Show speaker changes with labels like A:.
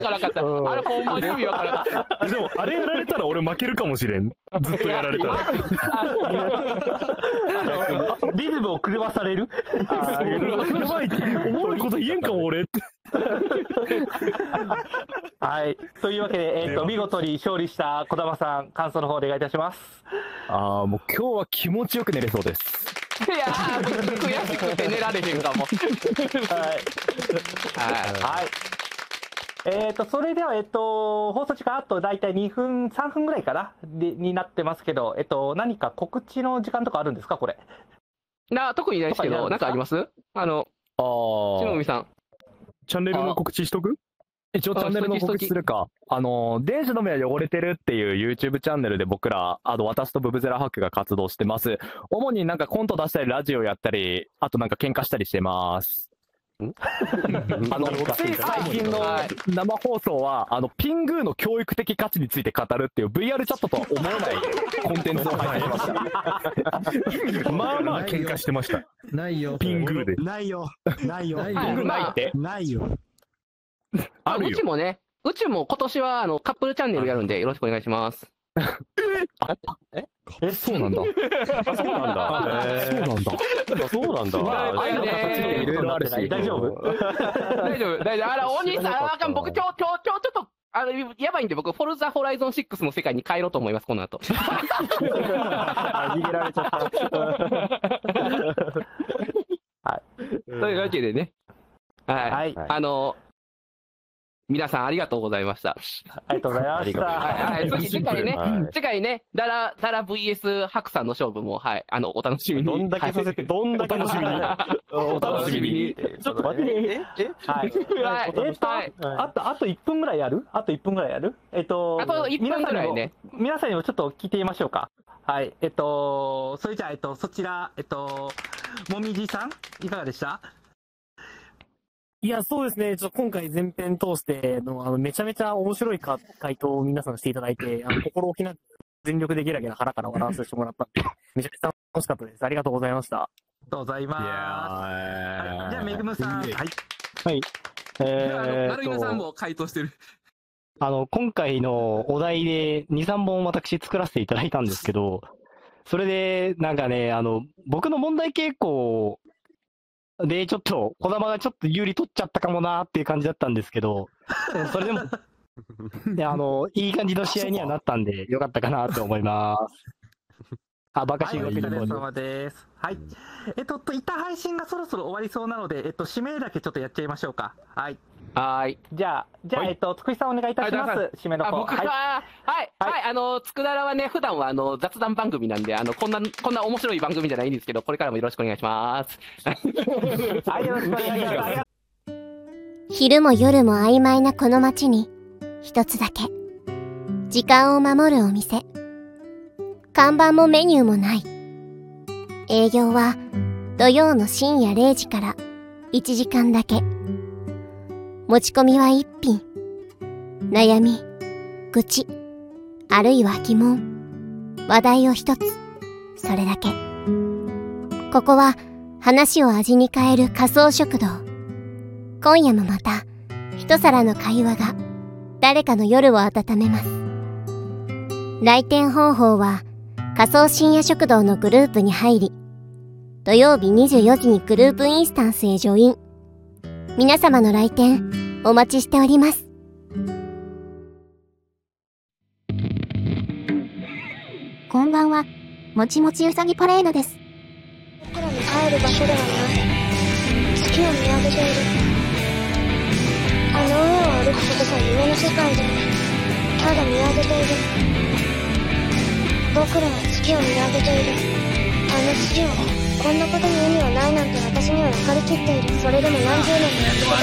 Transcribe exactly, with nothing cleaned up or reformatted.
A: からなかった。あれほんまに意味わからなかった。
B: でも、あれやられたら俺負けるかもしれん。ずっとやられたら。
C: リズムを狂わされる。
B: やばいって、おもろいこと言えんかも俺って。
C: はい。というわけで、えっと、見事に勝利した児玉さん、感想の方お願いいたします。
B: ああ、もう今日は気持ちよく寝れそうです。
A: いやー、悔しくて寝られへんかも。
C: はい。はい。えっと、それでは、えっと、放送時間あと大体にふん、さんぷんぐらいかなでになってますけど、えっと、何か告知の時間とかあるんですか、これ。
A: な、特にないですけど、なんかあります？あの、
B: あ
A: しのみさん。
B: チャンネルの告知しとく？一応チャンネルの告知するか。あの、電子の目は汚れてるっていう YouTube チャンネルで僕ら、あの、私とブブゼラハックが活動してます。主になんかコント出したり、ラジオやったり、あとなんか喧嘩したりしてます。んあの、つい最近の生放送は、あの、ピングーの教育的価値について語るっていう ブイアール チャットとは思えないコンテンツを配信しました。まあまあ喧嘩してました。
D: ないよ。
B: ピングーで。
D: ないよ。ないよ。
B: ピングーないって。
D: ないよ。
A: あるよ。うちもね、うちも今年はあのカップルチャンネルやるんでよろしくお願いします。
B: ええ、そうなんだ。
C: そうなんだ。
B: そうなんだ。
C: そうなんだ。
A: あれね、
C: いろいろあるし。大丈夫？
A: 大丈夫、大丈夫。あら、お兄さん、あかん、僕、今日、今日、今日、ちょっと、あの、やばいんで、僕、フォルザホライゾンシックスの世界に帰ろうと思います、この後。
C: 逃げられちゃった。
A: はい。というわけでね。はい。あの、皆さんありがとうございました。
C: ありがとうございました。
A: はい、次、次回ね、次回ね、ダラ、ダラ ブイエス ハクさんの勝負も、はい、あの、お楽しみに。
C: どんだけさせて、どんだけ
B: 楽しみに。
A: お楽しみに。
C: ちょっと待って。ええはい。えっと、あと、あといっぷんぐらいやる？あといっぷんぐらいやる？えっと、
A: あといっぷんぐらいね。
C: 皆さんにもちょっと聞いてみましょうか。はい。えっと、それじゃあ、えっと、そちら、えっと、もみじさん、いかがでした？
E: いや、そうですね。ちょっと今回前編通しての、あの、めちゃめちゃ面白いか回答を皆さんしていただいて、あの、心置きなく全力でゲラゲラ腹から笑わせてもらったんで、めちゃめちゃ楽しかったです。ありがとうございました。
C: ありがとうございます。はい、じゃあ、めぐむさん。はい。
F: はい。
A: えー、丸犬さんも回答してる。
F: あの、今回のお題でに、さんぼん私作らせていただいたんですけど、それで、なんかね、あの、僕の問題傾向で、ちょっと、児玉がちょっと有利取っちゃったかもなーっていう感じだったんですけど、それでも、で、あの、いい感じの試合にはなったんで、よかったかなと思います。あ、バカシン
C: はい、お疲れ様です。はい。えっと、いった配信がそろそろ終わりそうなので、えっと、指名だけちょっとやっちゃいましょうか。はい。
A: はい。
C: じゃあ、じゃあ、はい、えっと、つくしさんお願いいたします。締めの方。
A: 僕は、はい、はい、はい、あの、つくだらはね、普段はあの、雑談番組なんで、あの、こんな、こんな面白い番組じゃないんですけど、これからもよろしくお願いします。
C: はい、よろしくお願いします。
G: 昼も夜も曖昧なこの街に、一つだけ、時間を守るお店。看板もメニューもない。営業は、土曜の深夜れいじからいちじかんだけ。持ち込みは一品。悩み、愚痴、あるいは疑問、話題を一つ、それだけ。ここは話を味に変える仮想食堂。今夜もまた一皿の会話が誰かの夜を温めます。来店方法は仮想深夜食堂のグループに入り、土曜日にじゅうよじにグループインスタンスへジョイン。皆様の来店お待ちしております。
H: こんばんは、もちもちうさぎパレードです。
I: 僕らに帰る場所ではない。月を見上げている。あの上を歩くことが夢の世界で、ただ見上げている。僕らは月を見上げている。あの月を、こんなことに意味はないなんて私には分かりきっている。それでも何十年もやって